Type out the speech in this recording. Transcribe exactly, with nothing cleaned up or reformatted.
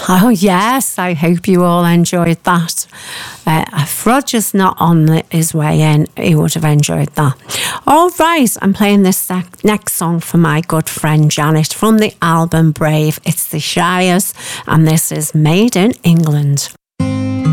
Oh, yes, I hope you all enjoyed that. Uh, if Roger's not on the, his way in, he would have enjoyed that. All right, I'm playing this sec- next song for my good friend Janet from the album Brave. It's the Shires, and this is Made in England.